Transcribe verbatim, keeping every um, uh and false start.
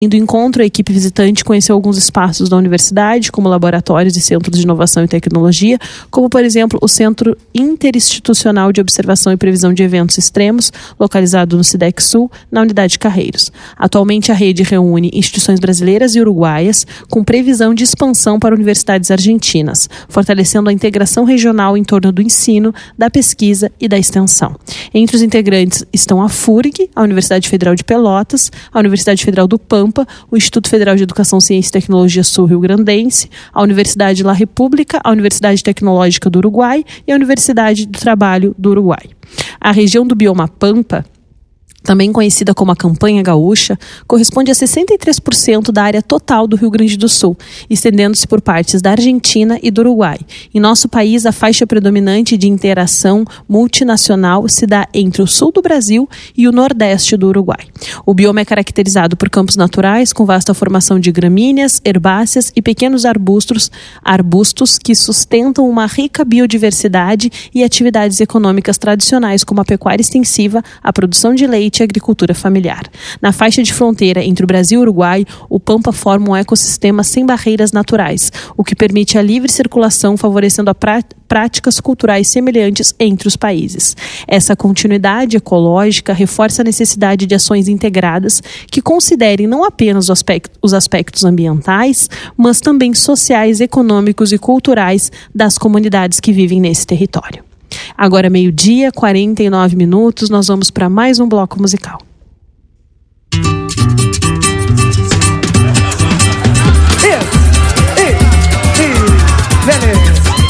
Do encontro, a equipe visitante conheceu alguns espaços da universidade, como laboratórios e centros de inovação e tecnologia, como, por exemplo, o Centro Interinstitucional de Observação e Previsão de Eventos Extremos, localizado no SIDEC Sul, na unidade Carreiros. Atualmente, a rede reúne instituições brasileiras e uruguaias, com previsão de expansão para universidades argentinas, fortalecendo a integração regional em torno do ensino, da pesquisa e da extensão. Entre os integrantes estão a FURG, a Universidade Federal de Pelotas, a Universidade Federal do Pampa, o Instituto Federal de Educação, Ciência e Tecnologia Sul-Rio-Grandense, a Universidade La República, a Universidade Tecnológica do Uruguai e a Universidade do Trabalho do Uruguai. A região do bioma Pampa, também conhecida como a Campanha Gaúcha, corresponde a sessenta e três por cento da área total do Rio Grande do Sul, estendendo-se por partes da Argentina e do Uruguai. Em nosso país, a faixa predominante de interação multinacional se dá entre o sul do Brasil e o nordeste do Uruguai. O bioma é caracterizado por campos naturais com vasta formação de gramíneas, herbáceas e pequenos arbustos, arbustos que sustentam uma rica biodiversidade e atividades econômicas tradicionais como a pecuária extensiva, a produção de leite e agricultura familiar. Na faixa de fronteira entre o Brasil e o Uruguai, o Pampa forma um ecossistema sem barreiras naturais, o que permite a livre circulação, favorecendo a prá- práticas culturais semelhantes entre os países. Essa continuidade ecológica reforça a necessidade de ações integradas que considerem não apenas os aspectos, os aspectos ambientais, mas também sociais, econômicos e culturais das comunidades que vivem nesse território. Agora, meio-dia, quarenta e nove minutos, nós vamos para mais um bloco musical.